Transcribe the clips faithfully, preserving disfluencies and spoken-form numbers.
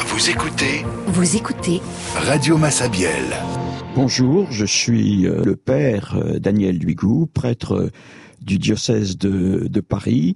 Vous écoutez Vous écoutez Radio Massabielle. Bonjour, je suis le père Daniel Duigou, prêtre du diocèse de, de Paris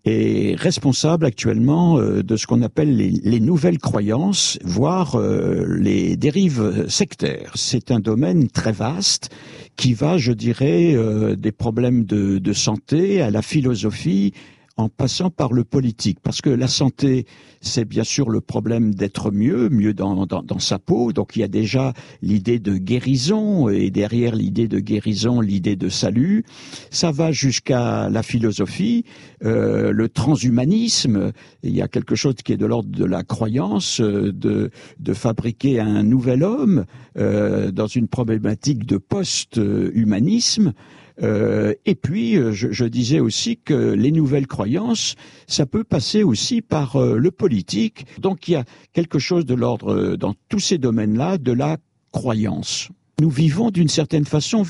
et responsable actuellement de ce qu'on appelle les, les nouvelles croyances, voire euh, les dérives sectaires. C'est un domaine très vaste qui va, je dirais, euh, des problèmes de, de santé à la philosophie, en passant par le politique. Parce que la santé, c'est bien sûr le problème d'être mieux, mieux dans, dans, dans sa peau. Donc il y a déjà l'idée de guérison, et derrière l'idée de guérison, l'idée de salut. Ça va jusqu'à la philosophie, euh, le transhumanisme. Il y a quelque chose qui est de l'ordre de la croyance, euh, de, de fabriquer un nouvel homme euh, dans une problématique de post-humanisme. Euh, et puis, je, je disais aussi que les nouvelles croyances, ça peut passer aussi par euh, le politique. Donc, il y a quelque chose de l'ordre, euh, dans tous ces domaines-là, de la croyance. Nous vivons d'une certaine façon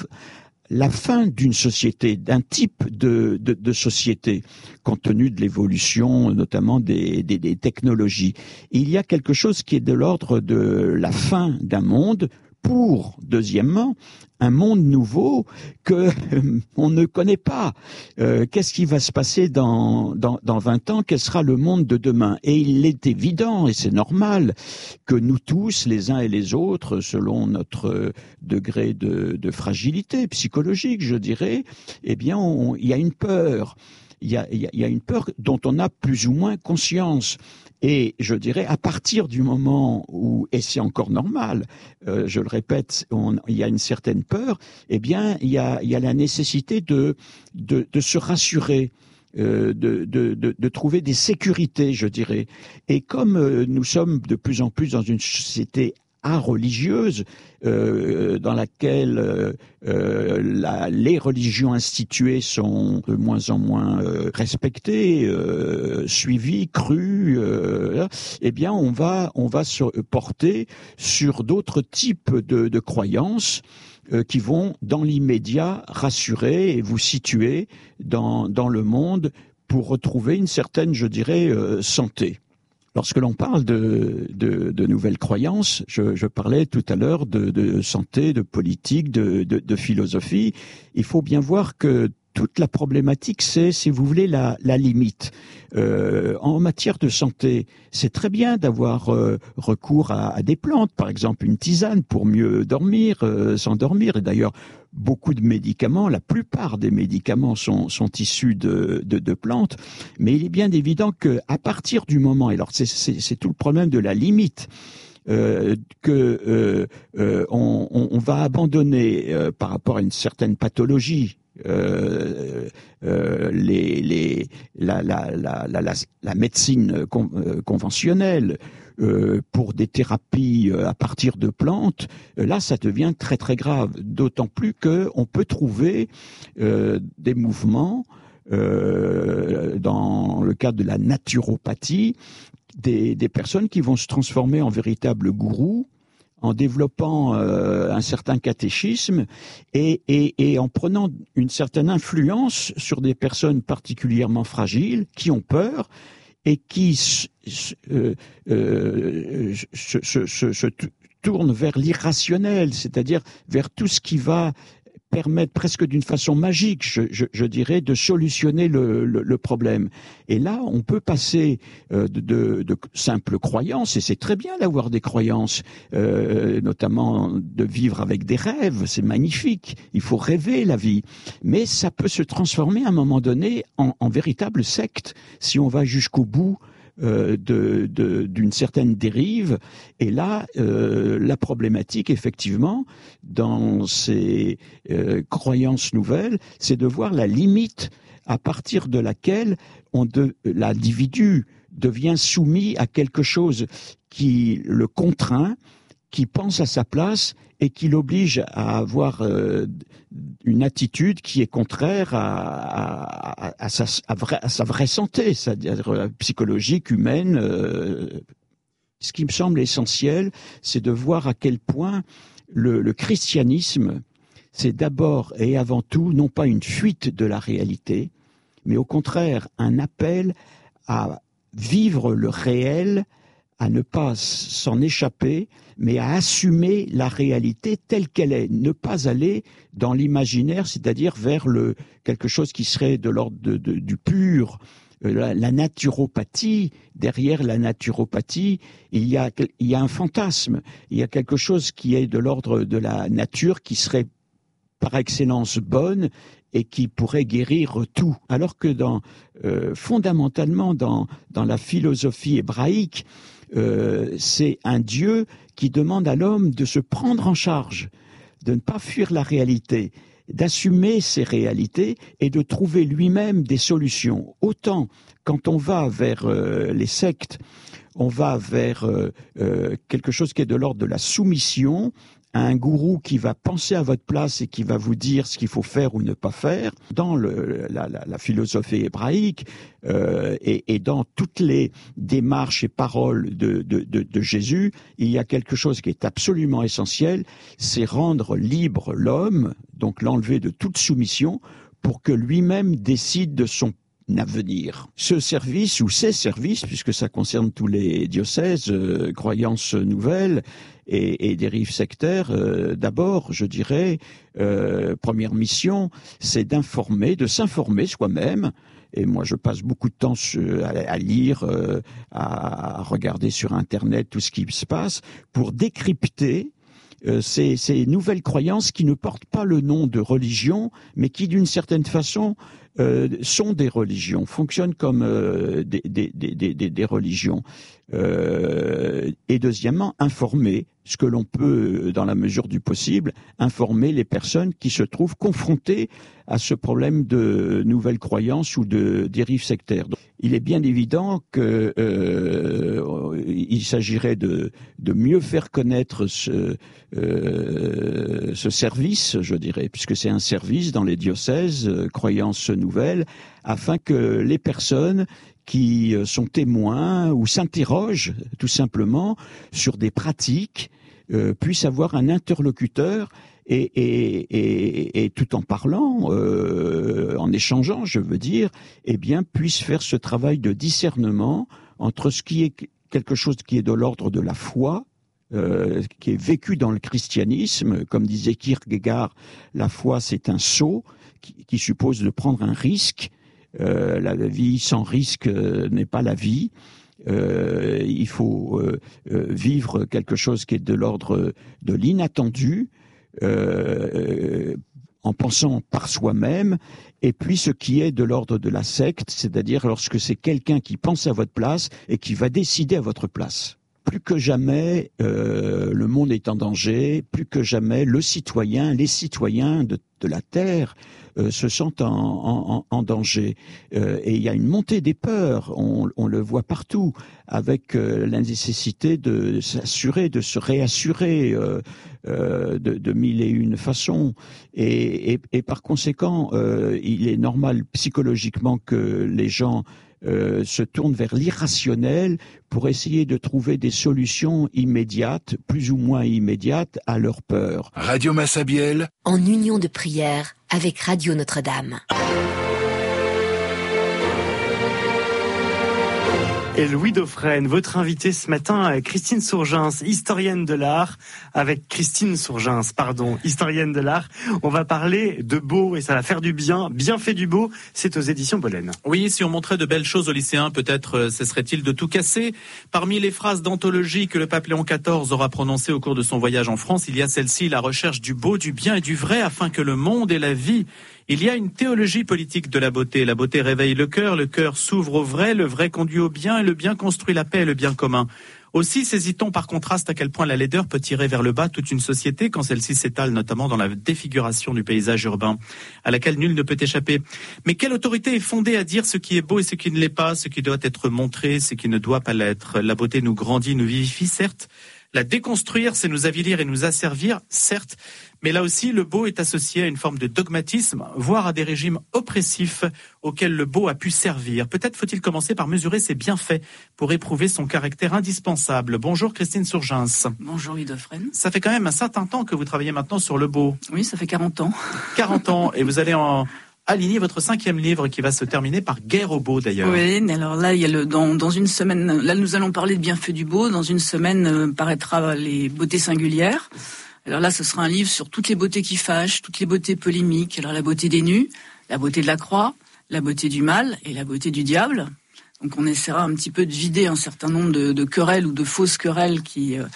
la fin d'une société, d'un type de, de, de société, compte tenu de l'évolution, notamment des, des, des technologies. Il y a quelque chose qui est de l'ordre de la fin d'un monde, pour, deuxièmement, un monde nouveau que euh, on ne connaît pas. Euh, qu'est-ce qui va se passer dans, dans, dans vingt ans? Quel sera le monde de demain? Et il est évident, et c'est normal, que nous tous, les uns et les autres, selon notre degré de, de fragilité psychologique, je dirais, eh bien, on, il y a une peur. Il y a, il y a une peur dont on a plus ou moins conscience. Et je dirais, à partir du moment où, et c'est encore normal, euh, je le répète, on, il y a une certaine peur, eh bien, il y a, il y a la nécessité de, de, de se rassurer. Euh, de, de, de, de trouver des sécurités, je dirais. Et comme euh, nous sommes de plus en plus dans une société religieuse, euh, dans laquelle euh, euh, la, les religions instituées sont de moins en moins euh, respectées, euh, suivies, crues, euh, eh bien on va on va se porter sur d'autres types de, de croyances euh, qui vont dans l'immédiat rassurer et vous situer dans dans le monde pour retrouver une certaine, je dirais, euh, santé. Lorsque l'on parle de, de, de nouvelles croyances, je, je parlais tout à l'heure de, de santé, de politique, de, de, de philosophie. Il faut bien voir que toute la problématique, c'est, si vous voulez, la, la limite. Euh, en matière de santé, c'est très bien d'avoir euh, recours à, à des plantes, par exemple une tisane pour mieux dormir, euh, s'endormir. Et d'ailleurs, beaucoup de médicaments, la plupart des médicaments sont, sont issus de, de, de plantes. Mais il est bien évident que à partir du moment, et alors c'est, c'est, c'est tout le problème de la limite, Euh, que euh, euh, on, on va abandonner euh, par rapport à une certaine pathologie euh, euh, les, les, la, la, la, la, la, la médecine con, euh, conventionnelle euh, pour des thérapies euh, à partir de plantes, euh, là ça devient très très grave, d'autant plus que on peut trouver euh, des mouvements euh, dans le cadre de la naturopathie, Des, des personnes qui vont se transformer en véritables gourous en développant euh, un certain catéchisme et, et, et en prenant une certaine influence sur des personnes particulièrement fragiles qui ont peur et qui euh, euh, se, se, se, se tournent vers l'irrationnel, c'est-à-dire vers tout ce qui va permettre presque d'une façon magique, je, je, je dirais, de solutionner le, le, le problème. Et là, on peut passer euh, de, de, de simples croyances, et c'est très bien d'avoir des croyances, euh, notamment de vivre avec des rêves, c'est magnifique, il faut rêver la vie, mais ça peut se transformer à un moment donné en, en véritable secte, si on va jusqu'au bout Euh, de, de, d'une certaine dérive. Et là, euh, la problématique, effectivement, dans ces euh, croyances nouvelles, c'est de voir la limite à partir de laquelle on de, l'individu devient soumis à quelque chose qui le contraint, qui pense à sa place et qui l'oblige à avoir euh, une attitude qui est contraire à, à, à, sa, à, vrai, à sa vraie santé, c'est-à-dire psychologique, humaine. Euh. Ce qui me semble essentiel, c'est de voir à quel point le, le christianisme, c'est d'abord et avant tout non pas une fuite de la réalité, mais au contraire un appel à vivre le réel à ne pas s'en échapper, mais à assumer la réalité telle qu'elle est, ne pas aller dans l'imaginaire, c'est-à-dire vers le quelque chose qui serait de l'ordre de, de, du pur. La, la naturopathie, derrière la naturopathie, il y a, il y a un fantasme, il y a quelque chose qui est de l'ordre de la nature, qui serait par excellence bonne et qui pourrait guérir tout. Alors que dans, euh, fondamentalement, dans, dans la philosophie hébraïque, euh, c'est un Dieu qui demande à l'homme de se prendre en charge, de ne pas fuir la réalité, d'assumer ces réalités et de trouver lui-même des solutions. Autant quand on va vers euh, les sectes, on va vers euh, euh, quelque chose qui est de l'ordre de la soumission, à un gourou qui va penser à votre place et qui va vous dire ce qu'il faut faire ou ne pas faire. Dans le, la, la, la philosophie hébraïque euh, et, et dans toutes les démarches et paroles de, de, de, de Jésus, il y a quelque chose qui est absolument essentiel, c'est rendre libre l'homme, donc l'enlever de toute soumission, pour que lui-même décide de son avenir. Ce service ou ces services, puisque ça concerne tous les diocèses, euh, croyances nouvelles et, et dérives sectaires, euh, d'abord, je dirais, euh, première mission, c'est d'informer, de s'informer soi-même. Et moi, je passe beaucoup de temps à, à lire, euh, à regarder sur Internet tout ce qui se passe, pour décrypter Euh, ces, ces nouvelles croyances qui ne portent pas le nom de religion, mais qui, d'une certaine façon, euh, sont des religions, fonctionnent comme euh, des, des, des, des, des religions. Euh, et deuxièmement, informer, ce que l'on peut, dans la mesure du possible, informer les personnes qui se trouvent confrontées à ce problème de nouvelles croyances ou de dérives sectaires. Donc, il est bien évident que euh, il s'agirait de, de mieux faire connaître ce, euh, ce service, je dirais, puisque c'est un service dans les diocèses, euh, croyances nouvelles, afin que les personnes qui sont témoins ou s'interrogent tout simplement sur des pratiques euh, puissent avoir un interlocuteur et, et, et, et tout en parlant, euh, en échangeant, je veux dire, eh bien, puissent faire ce travail de discernement entre ce qui est quelque chose qui est de l'ordre de la foi, euh, qui est vécu dans le christianisme, comme disait Kierkegaard, la foi c'est un saut qui, qui suppose de prendre un risque. Euh, la vie sans risque euh, n'est pas la vie. Euh, il faut euh, euh, vivre quelque chose qui est de l'ordre de l'inattendu, euh, en pensant par soi-même, et puis ce qui est de l'ordre de la secte, c'est-à-dire lorsque c'est quelqu'un qui pense à votre place et qui va décider à votre place. Plus que jamais, euh, le monde est en danger, plus que jamais, le citoyen, les citoyens de, de la Terre euh, se sentent en, en, en danger. Euh, et il y a une montée des peurs, on, on le voit partout, avec euh, la nécessité de s'assurer, de se réassurer euh, euh, de, de mille et une façons. Et, et, et par conséquent, euh, il est normal psychologiquement que les gens Euh, se tournent vers l'irrationnel pour essayer de trouver des solutions immédiates, plus ou moins immédiates, à leur peur. Radio Massabielle, en union de prière avec Radio Notre-Dame. Et Louis Dauphren, votre invité ce matin, Christine Sourgens, historienne de l'art, avec Christine Sourgens, pardon, historienne de l'art. On va parler de beau et ça va faire du bien. Bien fait du beau, c'est aux éditions Bollen. Oui, si on montrait de belles choses aux lycéens, peut-être euh, cesserait-il de tout casser. Parmi les phrases d'anthologie que le pape Léon quatorze aura prononcées au cours de son voyage en France, il y a celle-ci, la recherche du beau, du bien et du vrai, afin que le monde et la vie. Il y a une théologie politique de la beauté. La beauté réveille le cœur, le cœur s'ouvre au vrai, le vrai conduit au bien et le bien construit la paix et le bien commun. Aussi saisit-on par contraste à quel point la laideur peut tirer vers le bas toute une société quand celle-ci s'étale notamment dans la défiguration du paysage urbain, à laquelle nul ne peut échapper. Mais quelle autorité est fondée à dire ce qui est beau et ce qui ne l'est pas, ce qui doit être montré, ce qui ne doit pas l'être? La beauté nous grandit, nous vivifie, certes. La déconstruire, c'est nous avilir et nous asservir, certes. Mais là aussi, le beau est associé à une forme de dogmatisme, voire à des régimes oppressifs auxquels le beau a pu servir. Peut-être faut-il commencer par mesurer ses bienfaits pour éprouver son caractère indispensable. Bonjour Christine Sourgens. Bonjour Louis Dauphren. Ça fait quand même un certain temps que vous travaillez maintenant sur le beau. Oui, ça fait quarante ans. quarante ans, et vous allez en... Aligny, votre cinquième livre qui va se terminer par Guerre au beau d'ailleurs. Oui, alors là, il y a le, dans, dans une semaine, là nous allons parler de bienfaits du beau. Dans une semaine euh, paraîtra les beautés singulières. Alors là, ce sera un livre sur toutes les beautés qui fâchent, toutes les beautés polémiques. Alors la beauté des nus, la beauté de la croix, la beauté du mal et la beauté du diable. Donc on essaiera un petit peu de vider un certain nombre de, de querelles ou de fausses querelles qui, euh,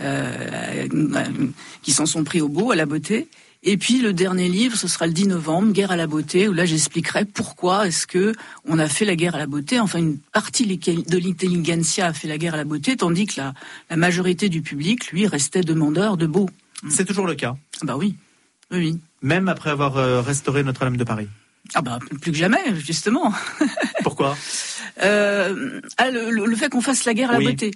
euh, qui s'en sont pris au beau, à la beauté. Et puis le dernier livre, ce sera le dix novembre, Guerre à la beauté, où là j'expliquerai pourquoi est-ce que on a fait la guerre à la beauté. Enfin, une partie de l'intelligentsia a fait la guerre à la beauté, tandis que la, la majorité du public, lui, restait demandeur de beau. C'est toujours le cas. Bah oui, oui, oui. Même après avoir euh, restauré Notre-Dame de Paris. Ah bah plus que jamais, justement. Pourquoi euh, ah, le, le fait qu'on fasse la guerre à la oui. beauté.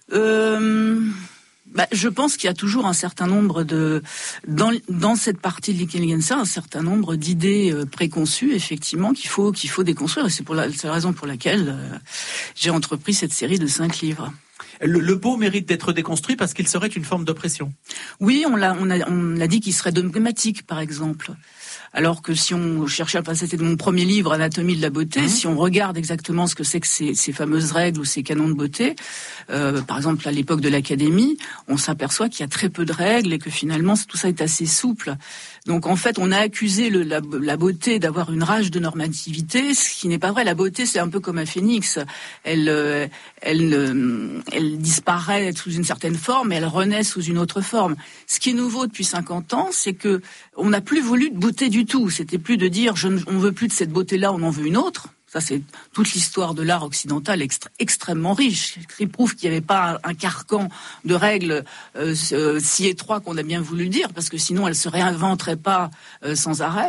Euh... Bah, je pense qu'il y a toujours un certain nombre de dans dans cette partie de l'intelligentsia un certain nombre d'idées euh, préconçues effectivement qu'il faut qu'il faut déconstruire et c'est pour la, c'est la raison pour laquelle euh, j'ai entrepris cette série de cinq livres. Le, le beau mérite d'être déconstruit parce qu'il serait une forme d'oppression. Oui, on l'a on a on a dit qu'il serait dogmatique par exemple. Alors que si on cherchait, enfin c'était mon premier livre, Anatomie de la beauté, mmh. si on regarde exactement ce que c'est que ces, ces fameuses règles ou ces canons de beauté, euh, par exemple à l'époque de l'Académie, on s'aperçoit qu'il y a très peu de règles et que finalement tout ça est assez souple. Donc en fait, on a accusé le, la, la beauté d'avoir une rage de normativité, ce qui n'est pas vrai. La beauté, c'est un peu comme un phénix. Elle, euh, elle, euh, elle disparaît sous une certaine forme et elle renaît sous une autre forme. Ce qui est nouveau depuis cinquante ans, c'est que on n'a plus voulu de beauté du tout. C'était plus de dire je ne, on veut plus de cette beauté-là, on en veut une autre. Ça, c'est toute l'histoire de l'art occidental extré- extrêmement riche, qui prouve qu'il n'y avait pas un, un carcan de règles euh, euh, si étroit qu'on a bien voulu le dire, parce que sinon elle se réinventerait pas euh, sans arrêt.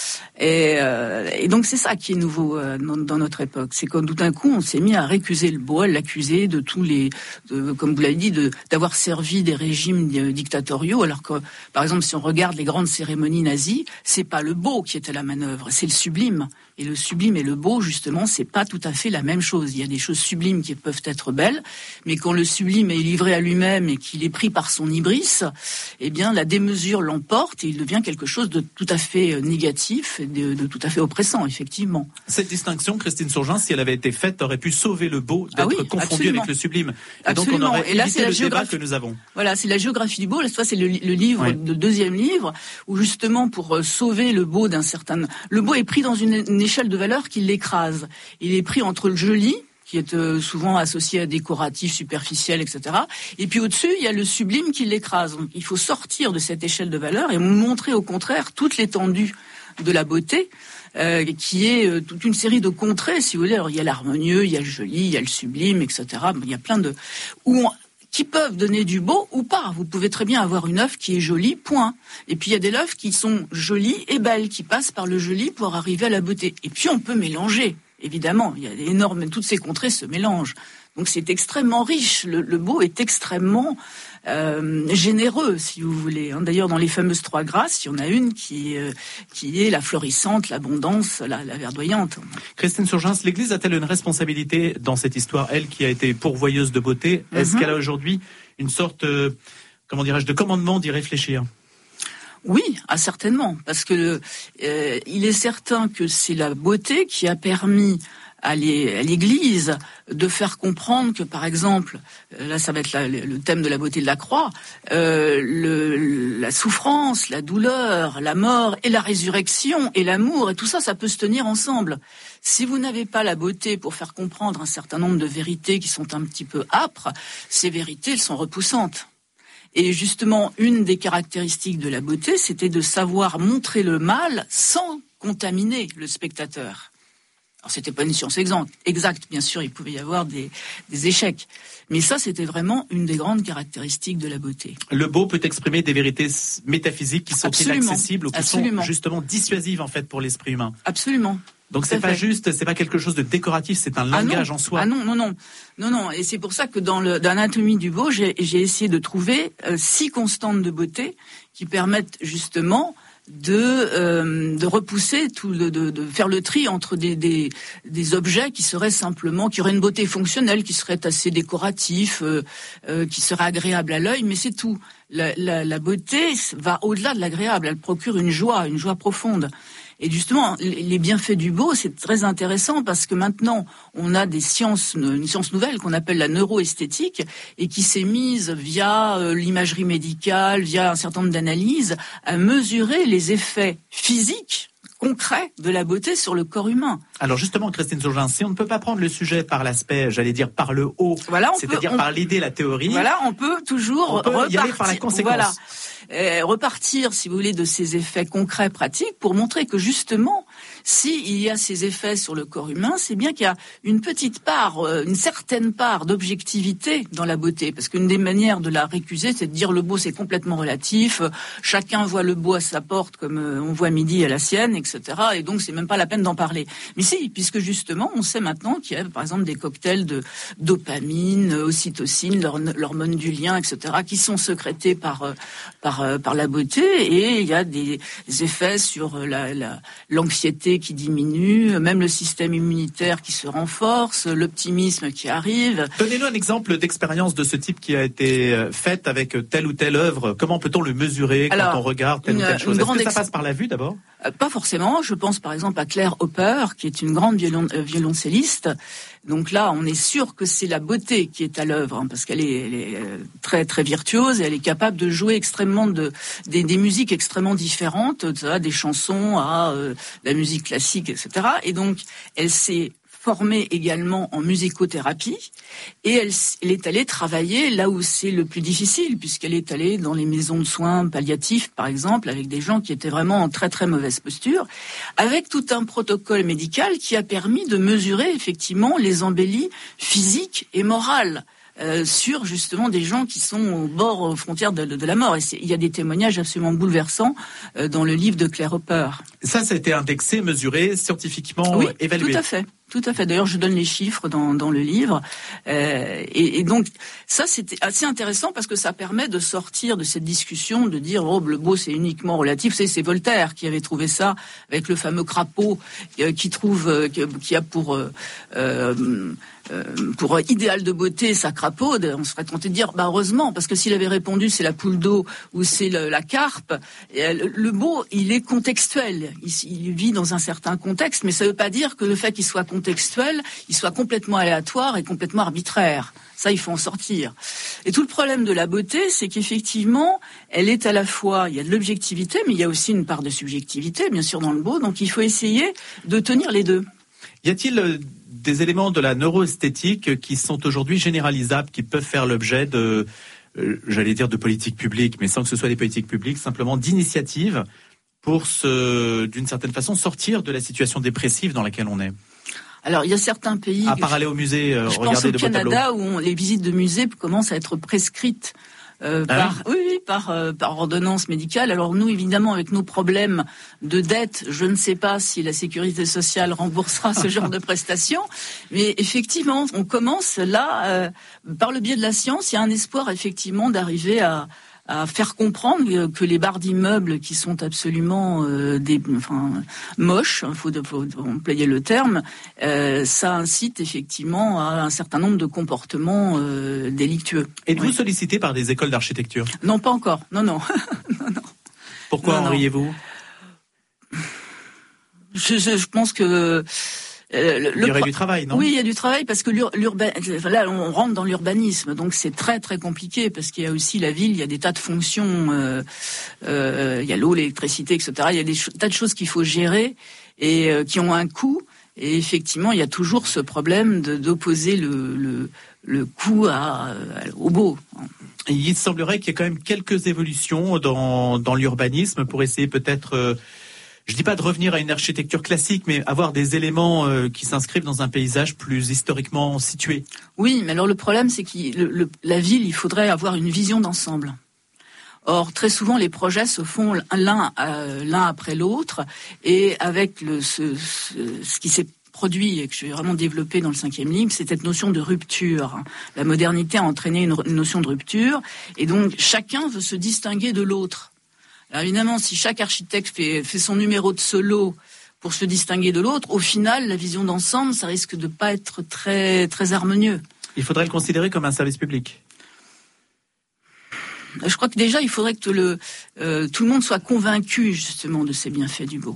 Et, euh, et donc c'est ça qui est nouveau euh, dans, dans notre époque, c'est que tout d'un coup on s'est mis à récuser le beau, à l'accuser de tous les, de, comme vous l'avez dit, de, d'avoir servi des régimes dictatoriaux, alors que par exemple si on regarde les grandes cérémonies nazies, c'est pas le beau qui était la manœuvre, c'est le sublime. Et le sublime et le beau, justement, c'est pas tout à fait la même chose. Il y a des choses sublimes qui peuvent être belles, mais quand le sublime est livré à lui-même et qu'il est pris par son hybris, eh bien, la démesure l'emporte et il devient quelque chose de tout à fait négatif et de, de tout à fait oppressant, effectivement. Cette distinction, Christine Sourgin, si elle avait été faite, aurait pu sauver le beau d'être ah oui, confondu absolument. avec le sublime. Et absolument. donc, on aurait et là, évité c'est la le géographie... débat que nous avons. Voilà, c'est la géographie du beau. Là, c'est le, le livre, oui. le deuxième livre, où justement, pour sauver le beau d'un certain... Le beau est pris dans une, une échelle de valeur qui l'écrase. Il est pris entre le joli, qui est euh, souvent associé à décoratif, superficiel, et cetera. Et puis au-dessus, il y a le sublime qui l'écrase. Donc, il faut sortir de cette échelle de valeur et montrer au contraire toute l'étendue de la beauté, euh, qui est euh, toute une série de contrées, si vous voulez. Alors il y a l'harmonieux, il y a le joli, il y a le sublime, et cetera. Il y a plein de... où on... qui peuvent donner du beau ou pas. Vous pouvez très bien avoir une œuvre qui est jolie, point. Et puis il y a des œuvres qui sont jolies et belles, qui passent par le joli pour arriver à la beauté. Et puis on peut mélanger, évidemment. Il y a énorme, toutes ces contrées se mélangent. Donc c'est extrêmement riche. Le, le beau est extrêmement euh, généreux, si vous voulez. D'ailleurs, dans les fameuses trois grâces, il y en a une qui, euh, qui est la florissante, l'abondance, la, la verdoyante. Christine Sourgin, l'Église a-t-elle une responsabilité dans cette histoire, elle qui a été pourvoyeuse de beauté? Est-ce mm-hmm. qu'elle a aujourd'hui une sorte, euh, comment dirais-je, de commandement d'y réfléchir? Oui, ah, certainement, parce que euh, il est certain que c'est la beauté qui a permis à l'Église de faire comprendre que, par exemple, là ça va être la, le thème de la beauté de la croix, euh, le, la souffrance, la douleur, la mort et la résurrection et l'amour et tout ça, ça peut se tenir ensemble. Si vous n'avez pas la beauté pour faire comprendre un certain nombre de vérités qui sont un petit peu âpres, ces vérités, elles sont repoussantes. Et justement, une des caractéristiques de la beauté, c'était de savoir montrer le mal sans contaminer le spectateur. Alors, c'était pas une science exacte, bien sûr, il pouvait y avoir des, des échecs. Mais ça, c'était vraiment une des grandes caractéristiques de la beauté. Le beau peut exprimer des vérités métaphysiques qui sont Absolument. inaccessibles ou qui Absolument. sont justement dissuasives, en fait, pour l'esprit humain. Absolument. Donc c'est pas fait. juste, c'est pas quelque chose de décoratif, c'est un langage ah en soi. Ah non, non, non, non, non. Et c'est pour ça que dans le, dans l'anatomie du beau, j'ai, j'ai essayé de trouver euh, six constantes de beauté qui permettent justement de euh, de repousser tout, le, de, de faire le tri entre des, des des objets qui seraient simplement, qui auraient une beauté fonctionnelle, qui seraient assez décoratifs, euh, euh, qui seraient agréables à l'œil, mais c'est tout. La, la, la beauté va au-delà de l'agréable, elle procure une joie, une joie profonde. Et justement, les bienfaits du beau, c'est très intéressant parce que maintenant, on a des sciences, une science nouvelle qu'on appelle la neuroesthétique et qui s'est mise via euh, l'imagerie médicale, via un certain nombre d'analyses, à mesurer les effets physiques concret de la beauté sur le corps humain. Alors justement, Christine Sourgins, si on ne peut pas prendre le sujet par l'aspect, j'allais dire par le haut, voilà, c'est-à-dire peut, on, par l'idée, la théorie, voilà, on peut toujours on peut repartir, y aller par la conséquence. Voilà, euh, repartir, si vous voulez, de ces effets concrets, pratiques, pour montrer que justement, s'il y a ces effets sur le corps humain, c'est bien qu'il y a une petite part, euh, une certaine part d'objectivité dans la beauté, parce qu'une des manières de la récuser, c'est de dire le beau c'est complètement relatif, euh, chacun voit le beau à sa porte comme euh, on voit midi à la sienne, et cetera. Et donc c'est même pas la peine d'en parler. Mais si, puisque justement on sait maintenant qu'il y a par exemple des cocktails de dopamine, ocytocine, l'hormone du lien, et cetera, qui sont sécrétés par euh, par euh, par la beauté, et il y a des effets sur la, la l'anxiété qui diminue, même le système immunitaire qui se renforce, l'optimisme qui arrive. Donnez-nous un exemple d'expérience de ce type qui a été faite avec telle ou telle œuvre. Comment peut-on le mesurer quand Alors, on regarde telle une, ou telle chose? Est-ce que ça passe par la vue d'abord? euh, Pas forcément. Je pense par exemple à Claire Hopper, qui est une grande violon, euh, violoncelliste. Donc là, on est sûr que c'est la beauté qui est à l'œuvre, hein, parce qu'elle est, elle est très très virtuose et elle est capable de jouer extrêmement de des, des musiques extrêmement différentes, ça, des chansons à euh, la musique classique, et cetera. Et donc, elle s'est formée également en musicothérapie et elle, elle est allée travailler là où c'est le plus difficile, puisqu'elle est allée dans les maisons de soins palliatifs, par exemple, avec des gens qui étaient vraiment en très très mauvaise posture, avec tout un protocole médical qui a permis de mesurer effectivement les embellies physiques et morales. Euh, sur justement des gens qui sont au bord, aux frontières de, de, de la mort. Et il y a des témoignages absolument bouleversants euh, dans le livre de Claire Hopper. Ça, ça a été indexé, mesuré, scientifiquement oui, évalué. Tout à fait. Tout à fait. D'ailleurs, je donne les chiffres dans, dans le livre. Euh, et, et donc, ça, c'était assez intéressant parce que ça permet de sortir de cette discussion, de dire, oh, le beau, c'est uniquement relatif. Vous savez, c'est Voltaire qui avait trouvé ça avec le fameux crapaud euh, qui trouve, euh, qui a pour... Euh, euh, Euh, pour idéal de beauté sa crapaude, on serait tenté de dire bah heureusement, parce que s'il avait répondu c'est la poule d'eau ou c'est le, la carpe, le, le beau il est contextuel, il, il vit dans un certain contexte, mais ça ne veut pas dire que le fait qu'il soit contextuel, il soit complètement aléatoire et complètement arbitraire. Ça, il faut en sortir. Et tout le problème de la beauté, c'est qu'effectivement, elle est à la fois, il y a de l'objectivité, mais il y a aussi une part de subjectivité, bien sûr, dans le beau, donc il faut essayer de tenir les deux. Y a-t-il euh, des éléments de la neuroesthétique qui sont aujourd'hui généralisables, qui peuvent faire l'objet de, euh, j'allais dire de politiques publiques, mais sans que ce soit des politiques publiques, simplement d'initiatives pour se, d'une certaine façon, sortir de la situation dépressive dans laquelle on est? Alors, il y a certains pays... À part aller au musée, euh, je regarder pense de au beaux tableaux. Canada, où on, les visites de musées commencent à être prescrites. Euh, ah par, oui, oui, par, euh, par ordonnance médicale. Alors nous, évidemment, avec nos problèmes de dette, je ne sais pas si la sécurité sociale remboursera ce genre de prestations, mais effectivement, on commence là, euh, par le biais de la science, il y a un espoir effectivement d'arriver à, à faire comprendre que les barres d'immeubles qui sont absolument euh, des, enfin, moches, il faut, faut employer le terme, euh, ça incite effectivement à un certain nombre de comportements euh, délictueux. Êtes-vous oui. sollicité par des écoles d'architecture? Non, pas encore. Non, non. non, non. Pourquoi non, en riez-vous? je, je, je pense que... Euh, le, il y aurait pro... du travail, non? Oui, il y a du travail parce que l'urban... là, on rentre dans l'urbanisme, donc c'est très très compliqué parce qu'il y a aussi la ville, il y a des tas de fonctions, euh, euh, il y a l'eau, l'électricité, et cetera. Il y a des ch- tas de choses qu'il faut gérer et euh, qui ont un coût. Et effectivement, il y a toujours ce problème de, d'opposer le, le, le coût à, au beau. Il semblerait qu'il y ait quand même quelques évolutions dans, dans l'urbanisme pour essayer peut-être... Euh, je dis pas de revenir à une architecture classique, mais avoir des éléments euh, qui s'inscrivent dans un paysage plus historiquement situé. Oui, mais alors le problème, c'est que le, le, la ville, il faudrait avoir une vision d'ensemble. Or, très souvent, les projets se font l'un, euh, l'un après l'autre, et avec le, ce, ce, ce qui s'est produit et que je vais vraiment développer dans le cinquième livre, c'est cette notion de rupture. La modernité a entraîné une, une notion de rupture, et donc chacun veut se distinguer de l'autre. Alors évidemment, si chaque architecte fait, fait son numéro de solo pour se distinguer de l'autre, au final, la vision d'ensemble, ça risque de pas être très, très harmonieux. Il faudrait le considérer comme un service public. Je crois que déjà, il faudrait que le, euh, tout le monde soit convaincu justement de ces bienfaits du beau.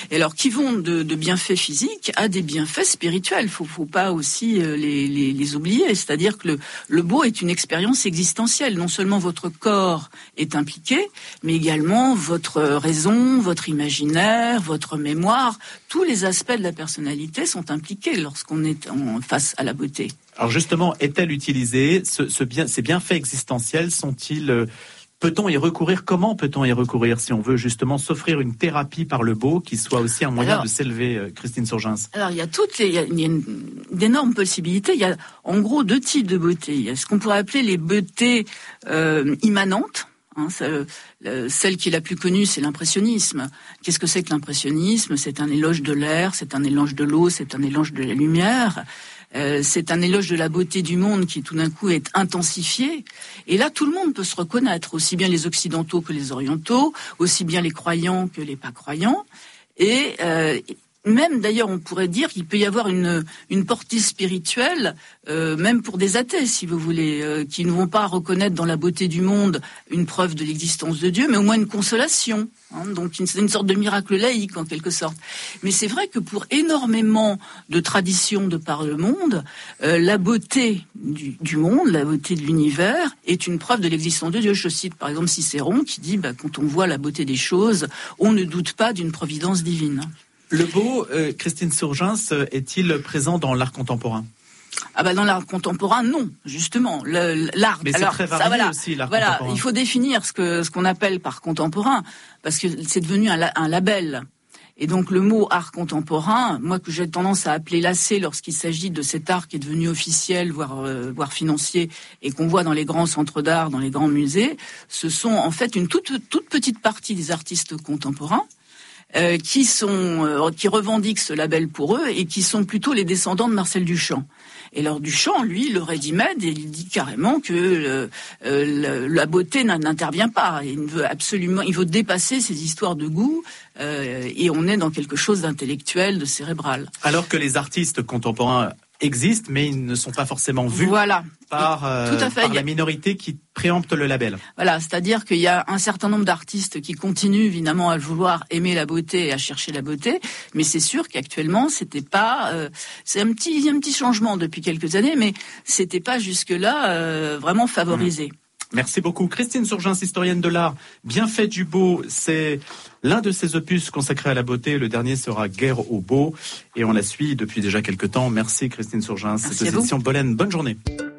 Et alors, qui vont de, de bienfaits physiques à des bienfaits spirituels. Faut, faut pas aussi les, les, les oublier. C'est-à-dire que le, le beau est une expérience existentielle. Non seulement votre corps est impliqué, mais également votre raison, votre imaginaire, votre mémoire. Tous les aspects de la personnalité sont impliqués lorsqu'on est en face à la beauté. Alors justement, est-elle utilisée ce, ce bien, ces bienfaits existentiels sont-ils euh, peut-on y recourir? Comment peut-on y recourir si on veut justement s'offrir une thérapie par le beau qui soit aussi un moyen alors, de s'élever, euh, Christine Surgens? Alors il y a toutes les, il y a, il y a une, d'énormes possibilités. Il y a en gros deux types de beauté. Il y a ce qu'on pourrait appeler les beautés euh, immanentes. Hein, ça, euh, celle qui est la plus connue, c'est l'impressionnisme. Qu'est-ce que c'est que l'impressionnisme? C'est un éloge de l'air, c'est un éloge de l'eau, c'est un éloge de la lumière. Euh, c'est un éloge de la beauté du monde qui tout d'un coup est intensifié. Et là, tout le monde peut se reconnaître, aussi bien les occidentaux que les orientaux, aussi bien les croyants que les pas croyants. Et euh, même d'ailleurs, on pourrait dire qu'il peut y avoir une, une portée spirituelle, euh, même pour des athées, si vous voulez, euh, qui ne vont pas reconnaître dans la beauté du monde une preuve de l'existence de Dieu, mais au moins une consolation. Hein, donc une, une sorte de miracle laïque en quelque sorte. Mais c'est vrai que pour énormément de traditions de par le monde, euh, la beauté du, du monde, la beauté de l'univers est une preuve de l'existence de Dieu. Je cite par exemple Cicéron qui dit bah, quand on voit la beauté des choses, on ne doute pas d'une providence divine. Le beau, euh, Christine Surgens, est-il présent dans l'art contemporain? Ah bah dans l'art contemporain, non, justement. Le, l'art, mais c'est alors, très varié ça, voilà, aussi, l'art voilà, contemporain. Il faut définir ce que ce qu'on appelle par contemporain, parce que c'est devenu un, un label. Et donc le mot art contemporain, moi que j'ai tendance à appeler lacet lorsqu'il s'agit de cet art qui est devenu officiel, voire, euh, voire financier, et qu'on voit dans les grands centres d'art, dans les grands musées, ce sont en fait une toute, toute petite partie des artistes contemporains. Euh, qui sont euh, qui revendiquent ce label pour eux et qui sont plutôt les descendants de Marcel Duchamp. Et alors Duchamp, lui, le ready-made, il dit carrément que euh, euh, la beauté n'intervient pas. Il veut absolument, il veut dépasser ces histoires de goût euh, et on est dans quelque chose d'intellectuel, de cérébral. Alors que les artistes contemporains existent, mais ils ne sont pas forcément vus voilà. par, euh, Tout à fait. par la minorité qui préempte le label. Voilà, c'est-à-dire qu'il y a un certain nombre d'artistes qui continuent évidemment à vouloir aimer la beauté et à chercher la beauté, mais c'est sûr qu'actuellement c'était pas, euh, c'est un petit, un petit changement depuis quelques années, mais c'était pas jusque-là euh, vraiment favorisé. Mmh. Merci beaucoup. Christine Surgens, historienne de l'art. Bienfait du beau, c'est l'un de ses opus consacrés à la beauté. Le dernier sera Guerre au beau. Et on la suit depuis déjà quelques temps. Merci Christine Surgens. Merci C'est aux éditions Bollen. Bonne journée.